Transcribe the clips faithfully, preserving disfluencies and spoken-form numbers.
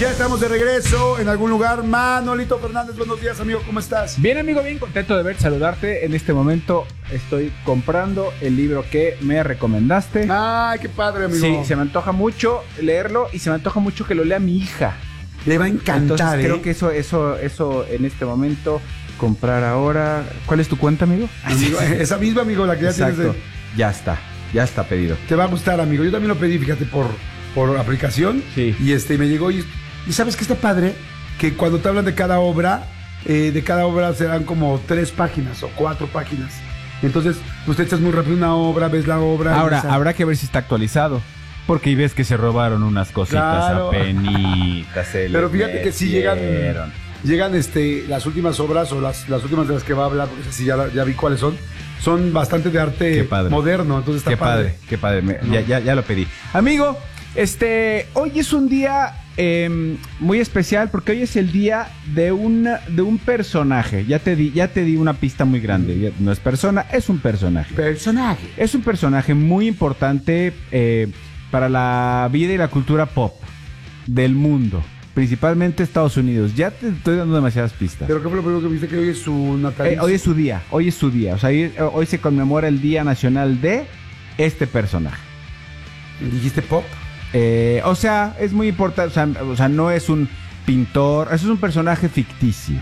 Ya estamos de regreso en algún lugar. Manolito Fernández, buenos días, amigo, ¿cómo estás? Bien, amigo, bien contento de verte, saludarte. En este momento estoy comprando el libro que me recomendaste. Ay, qué padre, amigo. Sí, se me antoja mucho leerlo y se me antoja mucho que lo lea mi hija. Le va a encantar. Entonces, ¿eh? creo que eso, eso, eso en este momento, comprar ahora. ¿Cuál es tu cuenta, amigo? Amigo, esa misma, amigo, la que ya Exacto. tienes. De... Ya está, ya está pedido. Te va a gustar, amigo. Yo también lo pedí, fíjate, por, por aplicación. Sí. Y este, me llegó y... ¿Y sabes qué está padre? Que cuando te hablan de cada obra, eh, de cada obra serán como tres páginas o cuatro páginas. Entonces, pues te echas muy rápido una obra, ves la obra. Ahora, esa... habrá que ver si está actualizado. Porque ahí ves que se robaron unas cositas Claro. apenitas. Se Pero les fíjate que sí llegan, metieron. llegan este, las últimas obras o las, las últimas de las que va a hablar, porque así ya, ya vi cuáles son. Son bastante de arte Qué padre. moderno, entonces está Qué padre, padre. qué padre. Me- No. ya, ya, ya lo pedí. Amigo, este, hoy es un día eh, muy especial porque hoy es el día de un, de un personaje. Ya te di, ya te di una pista muy grande. Ya no es persona, es un personaje. Personaje. Es un personaje muy importante eh, para la vida y la cultura pop del mundo, principalmente Estados Unidos. Ya te estoy dando demasiadas pistas. Pero ¿qué fue lo primero que viste? Que hoy es su natalicio. Eh, hoy es su día, hoy es su día. O sea, hoy, hoy se conmemora el Día Nacional de este personaje. ¿Dijiste pop? Eh, o sea, es muy importante. O sea, o sea, no es un pintor, eso es un personaje ficticio.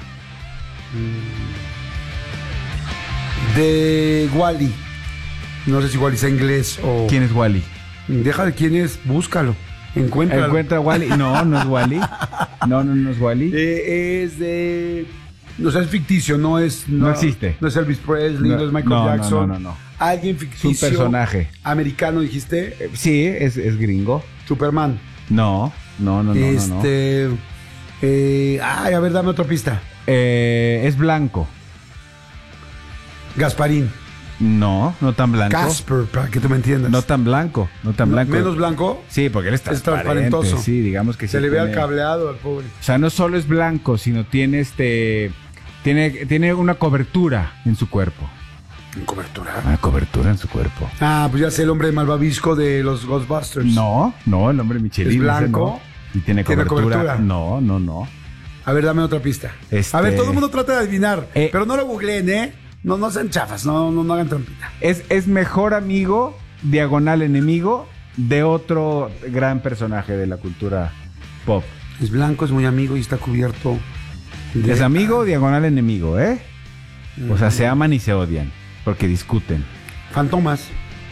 De Wally. No sé si Wally sea inglés o... ¿Quién es Wally? Deja de quién es, búscalo. Encuéntralo. ¿Encuentra a Wally? No, no es Wally. No, no, no es Wally. Eh, es de... O sea, es ficticio, no es... No existe. No es Elvis Presley, no, No, es Michael no, no, Jackson. no, no, no. Alguien Es ficticio. un personaje. Americano, dijiste. Eh, Sí, es, es gringo. Superman. No, no, no, no, no, no. este... eh, ay, a ver, dame otra pista. Eh, es blanco. Gasparín. No, no tan blanco. Casper, para que tú me entiendas. No tan blanco, no tan No, blanco. menos blanco. Sí, porque él es Es transparente. transparentoso. Sí, digamos que sí. Se le ve al tiene- cableado al pobre. O sea, no solo es blanco, sino tiene este... Tiene, tiene una cobertura en su cuerpo. ¿En cobertura? Una cobertura en su cuerpo. Ah, pues ya sé, el hombre malvavisco de los Ghostbusters. No, no, el hombre Michelin. ¿Es ese blanco? no. Y tiene ¿Tiene cobertura. cobertura? No, no, no. A ver, dame otra pista. Este- A ver, todo el mundo trata de adivinar, Eh. pero no lo googleen, ¿eh? No, no sean chafas, no, no, no hagan trampita. Es, es mejor amigo, diagonal enemigo, de otro gran personaje de la cultura pop. Es blanco, es muy amigo y está cubierto de... Es amigo, diagonal enemigo, ¿eh? O sea, se aman y se odian, porque discuten. Fantomas.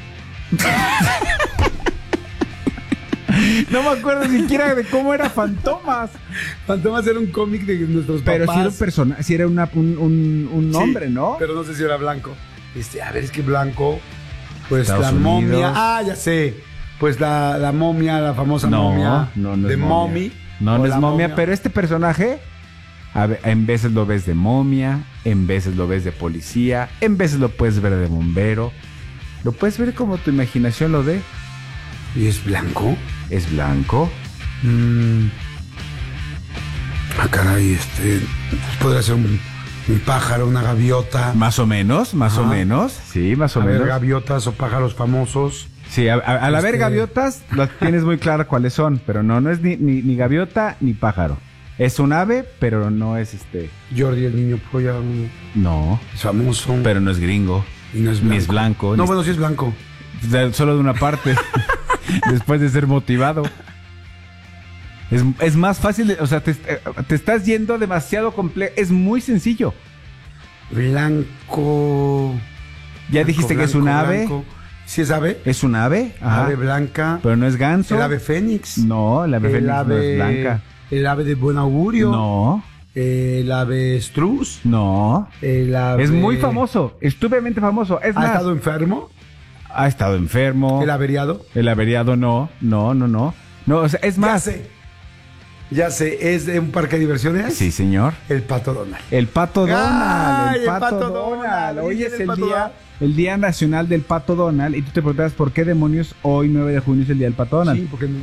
No me acuerdo siquiera de cómo era Fantomas. Fantomas era un cómic de nuestros Pero papás. si era un personaje, si era una, un, un, un Sí, nombre, ¿no? Pero no sé si era blanco. Este, a ver, es que blanco... Pues Estados la Unidos. momia... Ah, ya sé. Pues la, la momia, la famosa No, momia. no, no de es Mommy. No, O no es la momia, pero este personaje, a ve- en veces lo ves de momia, en veces lo ves de policía, en veces lo puedes ver de bombero. Lo puedes ver como tu imaginación lo dé. ¿Y es blanco? Es blanco. Mm. Ah, caray, este... pues podría ser un, un pájaro, una gaviota. Más o menos, más o Ajá. menos. Sí, más o A ver, menos. gaviotas o pájaros famosos. Sí, a- a- al haber Este- gaviotas, las tienes muy claras cuáles son, pero no, no es ni, ni, ni gaviota ni pájaro. Es un ave, pero no es este. Jordi, el niño polla, mm, No, es famoso. pero no es gringo. y no es blanco. Ni es blanco. No, ni bueno, sí es blanco. de- solo de una parte. Después de ser motivado. Es, es más fácil, de- o sea, te, te estás yendo demasiado complejo. Es muy sencillo. Blanco. Ya dijiste que es un blanco, ave. blanco. ¿Sí es ave? Es un ave. Ajá. Ave blanca. Pero no es ganso. El ave fénix. No, el ave el fénix ave, no es blanca. El ave de buen augurio. No, El ave estruz. no. El ave... Es muy famoso, estúpidamente famoso. Es ¿Ha más, estado enfermo? ha estado enfermo. El averiado. El averiado no, no, no, no. No, o sea, es Ya más. sé. Ya sé, ¿es de un parque de diversiones? Sí, señor. El Pato Donald. El Pato Donald, Ay, el el Pato, Pato Donald. Donald. Hoy Dicen es el el Pato día, Donald. el día nacional del Pato Donald y tú te preguntas por qué demonios hoy nueve de junio es el día del Pato Donald. Sí, porque